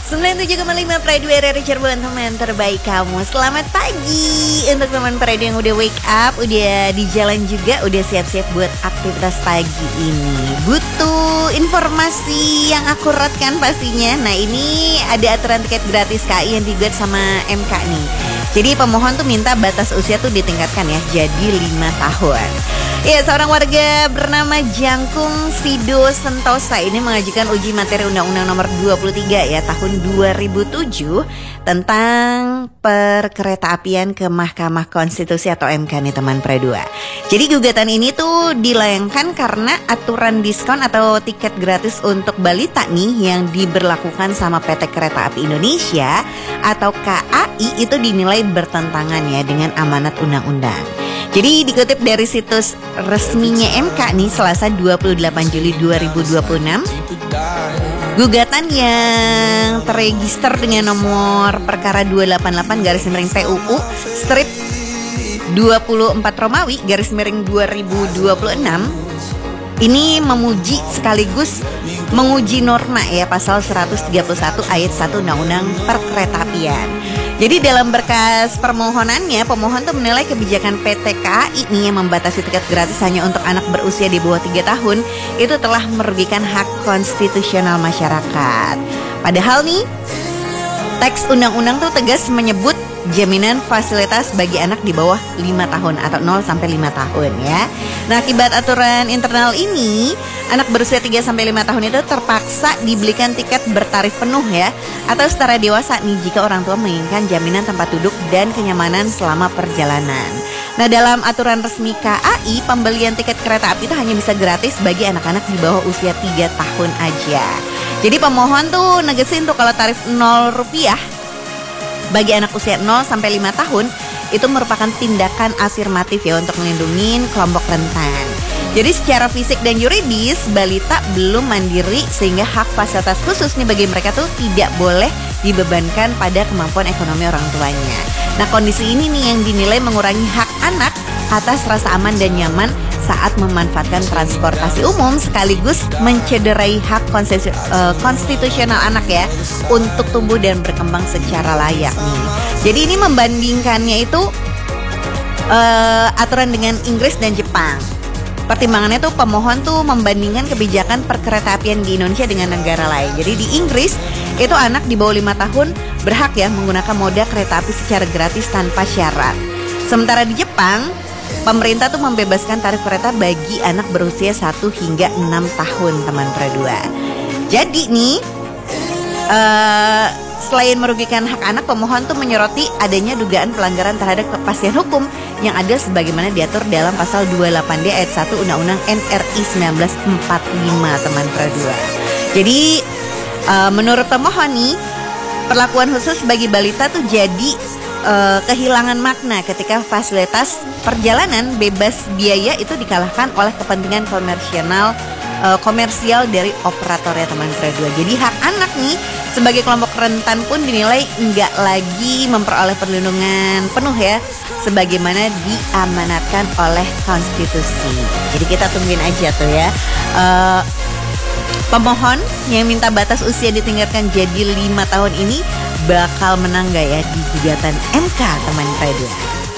97,5 Pride RRI Cirebon, teman terbaik kamu. Selamat pagi untuk teman Pride yang udah wake up, udah di jalan juga, udah siap-siap buat aktivitas pagi ini. Butuh informasi yang akurat kan pastinya. Nah, ini ada aturan tiket gratis KAI yang digugat sama MK nih. Jadi pemohon tuh minta batas usia tuh ditingkatkan ya, jadi 5 tahun. Ya, seorang warga bernama Jangkung Sido Sentosa ini mengajukan uji materi Undang-Undang Nomor 23 ya tahun 2007 tentang perkeretaapian ke Mahkamah Konstitusi atau MK nih teman Pre2. Jadi gugatan ini tuh dilayangkan karena aturan diskon atau tiket gratis untuk balita nih yang diberlakukan sama PT Kereta Api Indonesia atau KAI itu dinilai bertentangan ya dengan amanat undang-undang. Jadi dikutip dari situs resminya MK nih Selasa 28 Juli 2026, gugatan yang terregister dengan nomor perkara 288/PUU strip 24 Romawi /2026 ini memuji sekaligus menguji norma ya pasal 131 ayat 1 Undang-Undang Perkeretaapian. Jadi dalam berkas permohonannya, pemohon tuh menilai kebijakan PT KAI ini yang membatasi tiket gratis hanya untuk anak berusia di bawah 3 tahun itu telah merugikan hak konstitusional masyarakat. Padahal nih, teks undang-undang tuh tegas menyebut jaminan fasilitas bagi anak di bawah 5 tahun atau 0 sampai 5 tahun ya. Nah, akibat aturan internal ini, anak berusia 3 sampai 5 tahun itu terpaksa dibelikan tiket bertarif penuh ya atau setara dewasa nih jika orang tua menginginkan jaminan tempat duduk dan kenyamanan selama perjalanan. Nah, dalam aturan resmi KAI, pembelian tiket kereta api itu hanya bisa gratis bagi anak-anak di bawah usia 3 tahun aja. Jadi pemohon tuh negesin tuh kalau tarif Rp0 bagi anak usia 0 sampai 5 tahun itu merupakan tindakan afirmatif ya untuk melindungi kelompok rentan. Jadi secara fisik dan yuridis balita belum mandiri sehingga hak fasilitas khusus nih bagi mereka tuh tidak boleh dibebankan pada kemampuan ekonomi orang tuanya. Nah, kondisi ini nih yang dinilai mengurangi hak anak atas rasa aman dan nyaman saat memanfaatkan transportasi umum sekaligus mencederai hak konstitusional anak ya untuk tumbuh dan berkembang secara layak nih. Jadi ini membandingkannya itu aturan dengan Inggris dan Jepang. Pertimbangannya tuh pemohon tuh membandingkan kebijakan perkeretaapian di Indonesia dengan negara lain. Jadi di Inggris itu anak di bawah 5 tahun berhak ya menggunakan moda kereta api secara gratis tanpa syarat. Sementara di Jepang, pemerintah tuh membebaskan tarif kereta bagi anak berusia 1 hingga 6 tahun teman Pre2. Jadi nih selain merugikan hak anak, pemohon tuh menyoroti adanya dugaan pelanggaran terhadap kepastian hukum yang ada sebagaimana diatur dalam pasal 28D ayat 1 Undang-Undang NRI 1945 teman Pre2. Jadi menurut pemohon nih, perlakuan khusus bagi balita tuh jadi kehilangan makna ketika fasilitas perjalanan bebas biaya itu dikalahkan oleh kepentingan komersial dari operator ya teman Pre2. Jadi hak anak nih sebagai kelompok rentan pun dinilai enggak lagi memperoleh perlindungan penuh ya sebagaimana diamanatkan oleh konstitusi. Jadi kita tungguin aja tuh ya pemohon yang minta batas usia ditingkatkan jadi 5 tahun ini bakal menang gak ya di gugatan MK teman Pre2.